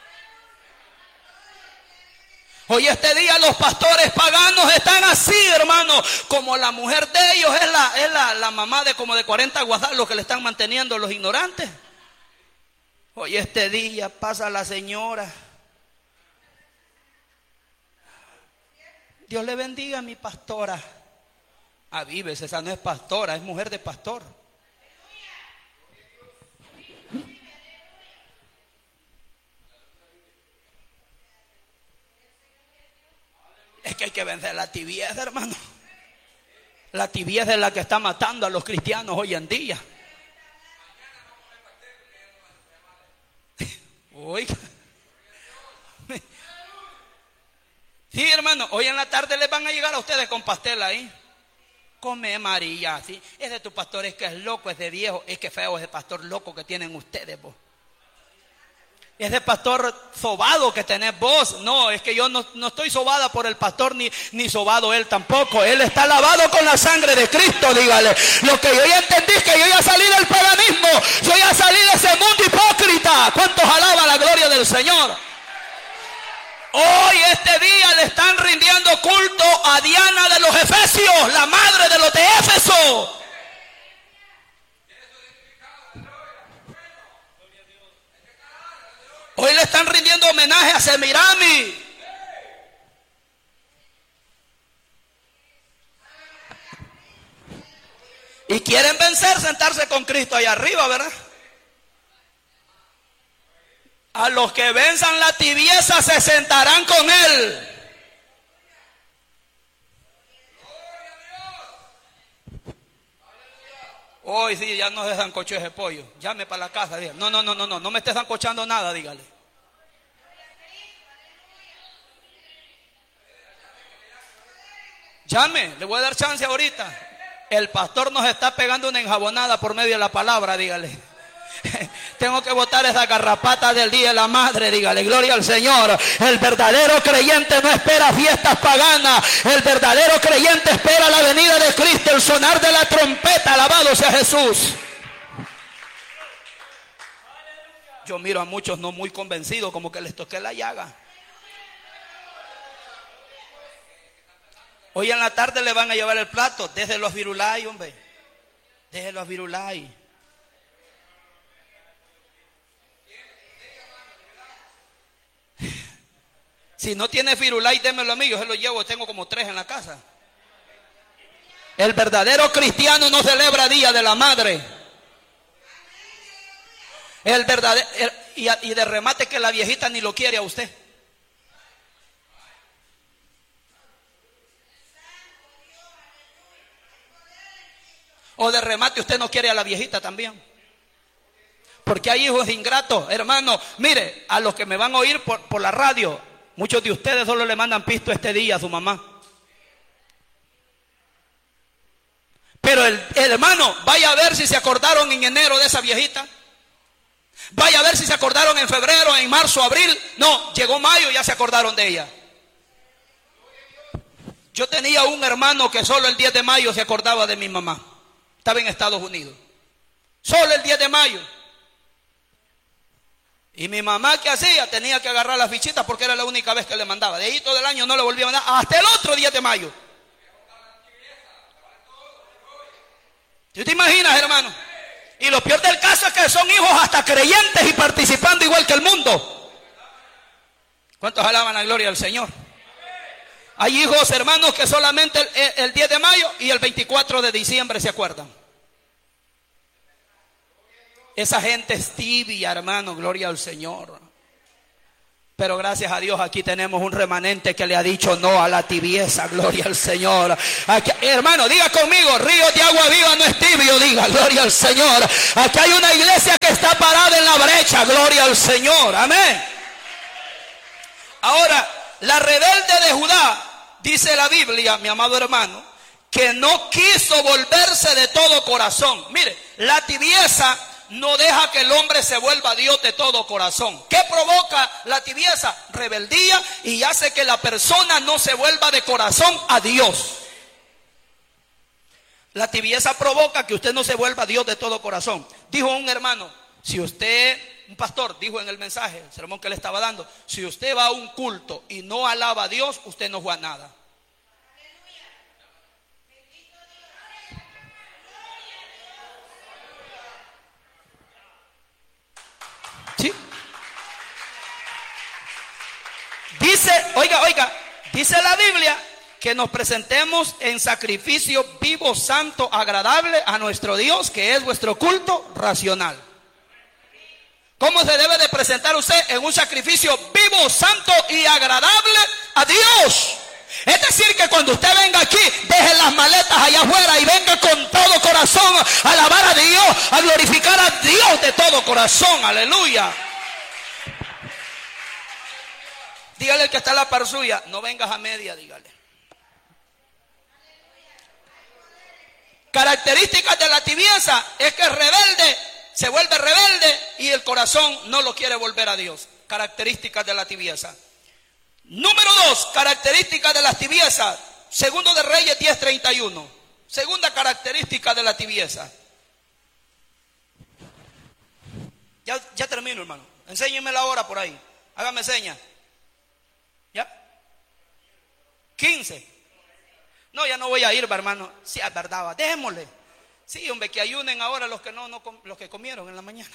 Hoy este día los pastores paganos están así, hermano, como la mujer de ellos es la mamá de como de 40 guasalos los que le están manteniendo los ignorantes. Hoy este día pasa la señora. Dios le bendiga a mi pastora. Vives, esa no es pastora, es mujer de pastor. Es que hay que vencer la tibieza, hermano. La tibieza es la que está matando a los cristianos hoy en día. Oiga. Sí, hermano, hoy en la tarde les van a llegar a ustedes con pastel ahí. Come, María, ¿sí? Ese tu pastor es que es loco, es de viejo. Es que feo ese pastor loco que tienen ustedes, vos. Ese pastor sobado que tenés vos. No, es que yo no estoy sobada por el pastor ni sobado él tampoco. Él está lavado con la sangre de Cristo, dígale. Lo que yo ya entendí es que yo ya salí del paganismo. Yo ya salí de ese mundo hipócrita. ¿Cuántos alaban la gloria del Señor? Hoy este día le están rindiendo culto a Diana de los Efesios, la madre de los de Éfeso. Hoy le están rindiendo homenaje a Semirami. Y quieren vencer, sentarse con Cristo allá arriba, ¿verdad? A los que venzan la tibieza se sentarán con Él. Hoy sí, ya no se sancochó ese pollo. Llame para la casa, dígale. No me estés sancochando nada, dígale. Llame, le voy a dar chance ahorita. El pastor nos está pegando una enjabonada por medio de la palabra, dígale. Tengo que botar esa garrapata del día de la madre, dígale, gloria al Señor. El verdadero creyente no espera fiestas paganas. El verdadero creyente espera la venida de Cristo, el sonar de la trompeta, alabado sea Jesús. Yo miro a muchos no muy convencidos, como que les toqué la llaga. Hoy en la tarde le van a llevar el plato, déjenlo a Virulay, hombre. Déjenlo a Virulay. Si no tiene Firulay, démelo a mí, yo se lo llevo, tengo como 3 en la casa. El verdadero cristiano no celebra Día de la Madre. El verdadero, y de remate que la viejita ni lo quiere a usted. O de remate usted no quiere a la viejita también. Porque hay hijos ingratos, hermano. Mire, a los que me van a oír por la radio, muchos de ustedes solo le mandan pisto este día a su mamá. Pero el hermano, vaya a ver si se acordaron en enero de esa viejita. Vaya a ver si se acordaron en febrero, en marzo, abril. No, llegó mayo y ya se acordaron de ella. Yo tenía un hermano que solo el 10 de mayo se acordaba de mi mamá. Estaba en Estados Unidos. Solo el 10 de mayo. Y mi mamá, ¿qué hacía? Tenía que agarrar las fichitas porque era la única vez que le mandaba. De ahí todo el año no le volvía a mandar hasta el otro 10 de mayo. ¿Tú te imaginas, hermano? Y lo peor del caso es que son hijos hasta creyentes y participando igual que el mundo. ¿Cuántos alaban la gloria del Señor? Hay hijos, hermanos, que solamente el 10 de mayo y el 24 de diciembre se acuerdan. Esa gente es tibia, hermano, gloria al Señor. Pero gracias a Dios aquí tenemos un remanente que le ha dicho no a la tibieza. Gloria al Señor. Aquí, hermano, diga conmigo, río de agua viva no es tibio. Diga, gloria al Señor. Aquí hay una iglesia que está parada en la brecha. Gloria al Señor. Amén. Ahora, la rebelde de Judá, dice la Biblia, mi amado hermano, que no quiso volverse de todo corazón. Mire, la tibieza no deja que el hombre se vuelva a Dios de todo corazón. ¿Qué provoca la tibieza? Rebeldía, y hace que la persona no se vuelva de corazón a Dios. La tibieza provoca que usted no se vuelva a Dios de todo corazón. Dijo un hermano, si usted, un pastor, dijo en el mensaje, el sermón que le estaba dando, si usted va a un culto y no alaba a Dios, usted no fue a nada. ¿Sí? Dice, oiga, dice la Biblia que nos presentemos en sacrificio vivo, santo, agradable a nuestro Dios, que es vuestro culto racional. ¿Cómo se debe de presentar usted? En un sacrificio vivo, santo y agradable a Dios. Es decir, que cuando usted venga aquí, deje las maletas allá afuera y venga con todo corazón a alabar a Dios, a glorificar a Dios de todo corazón. Aleluya. Dígale al que está a la par suya, no vengas a media, dígale. Características de la tibieza es que es rebelde, se vuelve rebelde y el corazón no lo quiere volver a Dios. Características de la tibieza. Número 2, características de la tibieza. Segundo de Reyes 10:31. Segunda característica de la tibieza. Ya termino, hermano. Enséñeme la hora por ahí. Hágame seña. ¿Ya? 15. No, ya no voy a ir, hermano. Sí, es verdad, démosle. Sí, hombre, que ayunen ahora los que los que comieron en la mañana.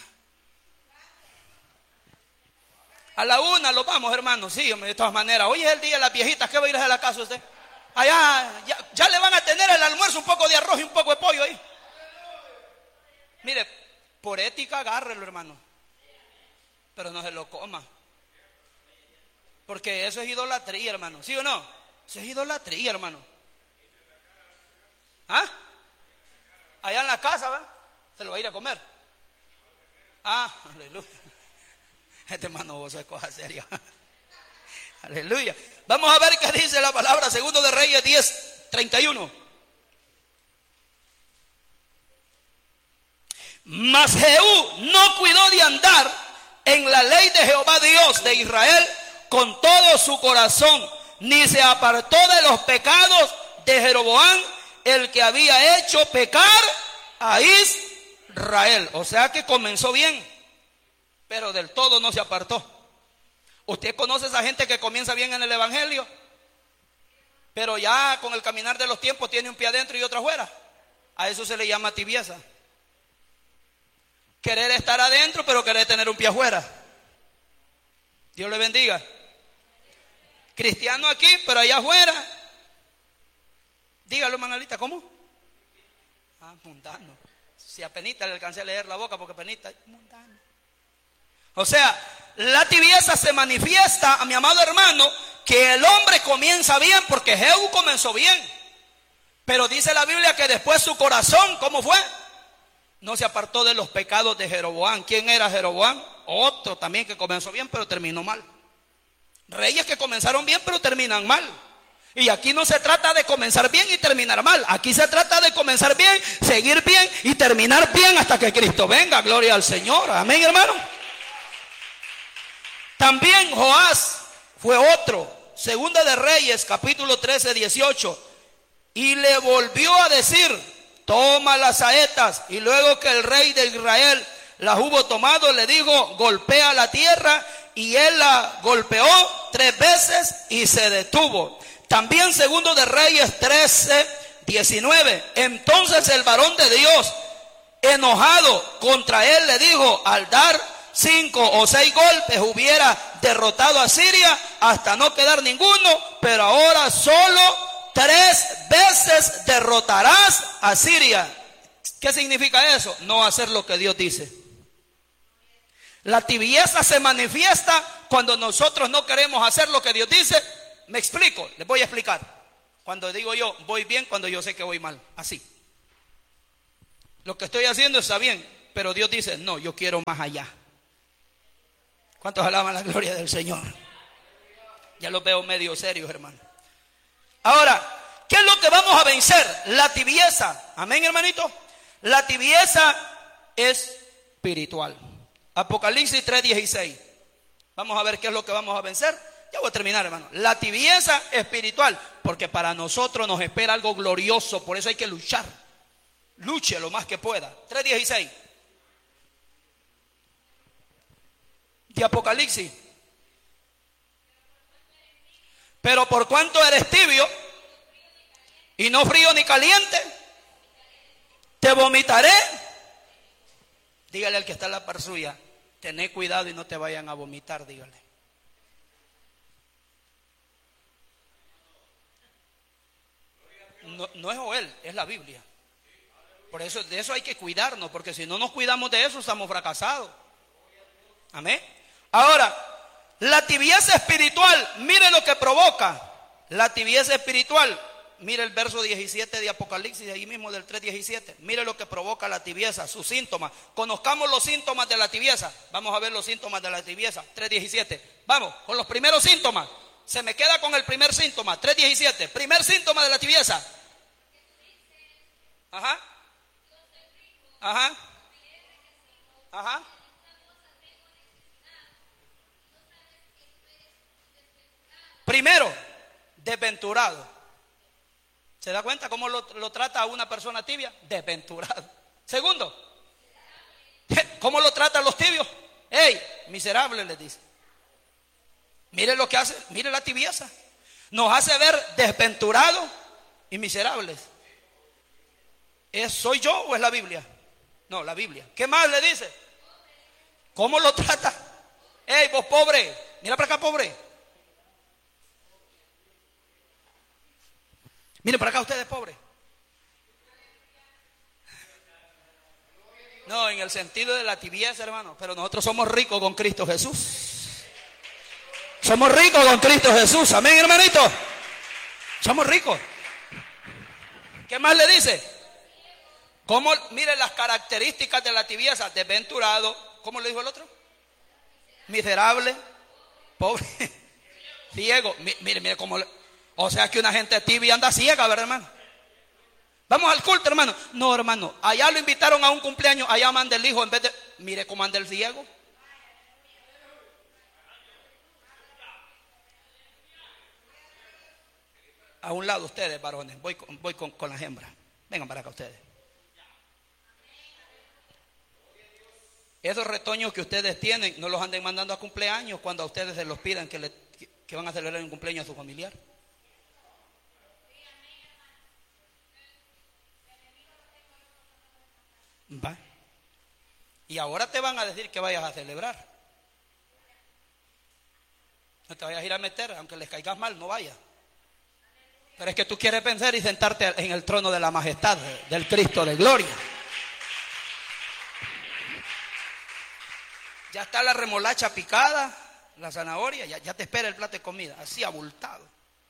A la 1 lo vamos, hermano. Sí, hombre, de todas maneras. Hoy es el día de las viejitas. ¿Qué va a ir a la casa usted? Allá, ya le van a tener el almuerzo, un poco de arroz y un poco de pollo ahí. Mire, por ética agárrelo, hermano. Pero no se lo coma. Porque eso es idolatría, hermano. ¿Sí o no? Eso es idolatría, hermano. ¿Ah? Allá en la casa, ¿va? Se lo va a ir a comer. Ah, aleluya. Este hermano vos es cosa seria. Aleluya. Vamos a ver qué dice la palabra. Segundo de Reyes 10:31. Mas Jehú no cuidó de andar en la ley de Jehová Dios de Israel con todo su corazón, ni se apartó de los pecados de Jeroboam, el que había hecho pecar a Israel. O sea que comenzó bien, pero del todo no se apartó. ¿Usted conoce a esa gente que comienza bien en el evangelio, pero ya con el caminar de los tiempos tiene un pie adentro y otro afuera? A eso se le llama tibieza. Querer estar adentro, pero querer tener un pie afuera. Dios le bendiga. Cristiano aquí, pero allá afuera. Dígalo, Manalita, ¿cómo? Mundano. Si a penita le alcancé a leer la boca, porque penita es mundano. O sea, la tibieza se manifiesta, a mi amado hermano, que el hombre comienza bien, porque Jehú comenzó bien. Pero dice la Biblia que después su corazón, ¿cómo fue? No se apartó de los pecados de Jeroboam. ¿Quién era Jeroboam? Otro también que comenzó bien, pero terminó mal. Reyes que comenzaron bien, pero terminan mal. Y aquí no se trata de comenzar bien y terminar mal. Aquí se trata de comenzar bien, seguir bien y terminar bien hasta que Cristo venga. Gloria al Señor. Amén, hermano. También Joás fue otro. Segunda de Reyes, capítulo 13:18. Y le volvió a decir: toma las saetas. Y luego que el rey de Israel las hubo tomado, le dijo: golpea la tierra. Y él la golpeó 3 veces y se detuvo. También segundo de Reyes 13:19. Entonces el varón de Dios, enojado contra él, le dijo: al dar 5 o 6 golpes hubiera derrotado a Siria hasta no quedar ninguno, pero ahora solo 3 veces derrotarás a Siria. ¿Qué significa eso? No hacer lo que Dios dice. La tibieza se manifiesta cuando nosotros no queremos hacer lo que Dios dice. Me explico, les voy a explicar. Cuando digo yo, voy bien, cuando yo sé que voy mal. Así. Lo que estoy haciendo está bien, pero Dios dice, no, yo quiero más allá. ¿Cuántos alaban la gloria del Señor? Ya los veo medio serios, hermano. Ahora, ¿qué es lo que vamos a vencer? La tibieza. Amén, hermanito. La tibieza es espiritual. Apocalipsis 3:16. Vamos a ver qué es lo que vamos a vencer. Ya voy a terminar, hermano. La tibieza espiritual, porque para nosotros nos espera algo glorioso, por eso hay que luchar. Luche lo más que pueda. 3:16 de Apocalipsis. Pero por cuanto eres tibio y no frío ni caliente, te vomitaré. Dígale al que está en la par suya, tené cuidado y no te vayan a vomitar, dígale. No es Joel, es la Biblia. Por eso, de eso hay que cuidarnos, porque si no nos cuidamos de eso, estamos fracasados. Amén. Ahora, la tibieza espiritual, mire lo que provoca. La tibieza espiritual, mire el verso 17 de Apocalipsis, ahí mismo del 3:17. Mire lo que provoca la tibieza, sus síntomas. Conozcamos los síntomas de la tibieza. Vamos a ver los síntomas de la tibieza. 3:17. Vamos, con los primeros síntomas. Se me queda con el primer síntoma. 3:17. Primer síntoma de la tibieza. Ajá. Ajá. Ajá. Primero, desventurado. ¿Se da cuenta cómo lo trata a una persona tibia? Desventurado. Segundo, ¿cómo lo tratan los tibios? ¡Ey! Miserable, les dice. Mire lo que hace, mire la tibieza. Nos hace ver desventurados y miserables. ¿Soy yo o es la Biblia? No, la Biblia. ¿Qué más le dice? ¿Cómo lo trata? ¡Ey, vos pobre! Mira para acá, pobre. Miren para acá ustedes, pobres. No, en el sentido de la tibieza, hermano. Pero nosotros somos ricos con Cristo Jesús. Somos ricos con Cristo Jesús. Amén, hermanito. Somos ricos. ¿Qué más le dice? ¿Cómo? Mire las características de la tibieza. Desventurado. ¿Cómo le dijo el otro? Miserable. Pobre. Ciego. Mire cómo le... O sea que una gente tibia anda ciega, ¿verdad, hermano? Vamos al culto, hermano. No, hermano, allá lo invitaron a un cumpleaños, allá manda el hijo en vez de... Mire cómo anda el ciego. A un lado ustedes, varones, voy con las hembras. Vengan para acá ustedes. Esos retoños que ustedes tienen, no los anden mandando a cumpleaños cuando a ustedes se los pidan que van a celebrar un cumpleaños a su familiar. Va. Y ahora te van a decir que vayas a celebrar. No te vayas a ir a meter, aunque les caigas mal, no vayas. Pero es que tú quieres vencer y sentarte en el trono de la majestad del Cristo de gloria. Ya está la remolacha picada, la zanahoria, ya te espera el plato de comida, así abultado.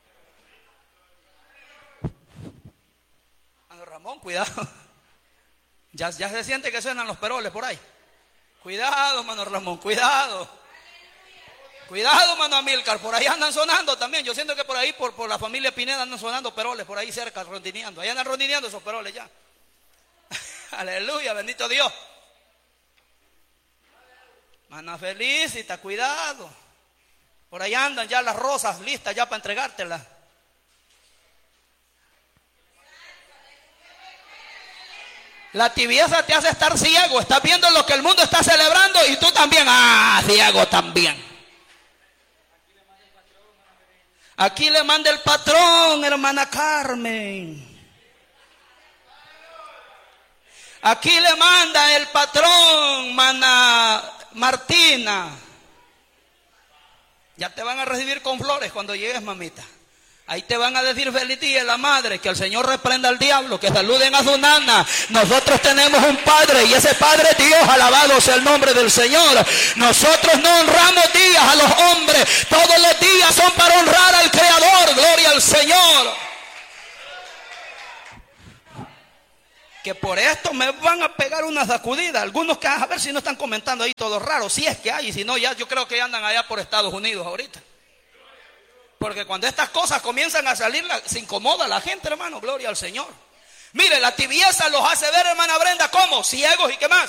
Mano Ramón, cuidado. Ya se siente que suenan los peroles por ahí. Cuidado, mano Ramón, cuidado. Cuidado, mano Amílcar, por ahí andan sonando también. Yo siento que por ahí, por la familia Pineda andan sonando peroles, por ahí cerca, rondineando. Ahí andan rondineando esos peroles ya. Aleluya, bendito Dios. Mana Felicita, cuidado. Por ahí andan ya las rosas listas ya para entregártelas. La tibieza te hace estar ciego. Estás viendo lo que el mundo está celebrando y tú también. Ciego también. Aquí le manda el patrón, hermana Carmen. Aquí le manda el patrón, mana Martina. Ya te van a recibir con flores cuando llegues, mamita. Ahí te van a decir feliz día la madre, que el Señor reprenda al diablo, que saluden a su nana. Nosotros tenemos un Padre y ese Padre es Dios, alabado sea el nombre del Señor. Nosotros no honramos días a los hombres, todos los días son para honrar al Creador, gloria al Señor. Que por esto me van a pegar una sacudida. Algunos que a ver si no están comentando ahí todo raro, si es que hay, y si no ya yo creo que andan allá por Estados Unidos ahorita. Porque cuando estas cosas comienzan a salir, se incomoda la gente, hermano, gloria al Señor. Mire, la tibieza los hace ver, hermana Brenda, ¿cómo? Ciegos y qué más.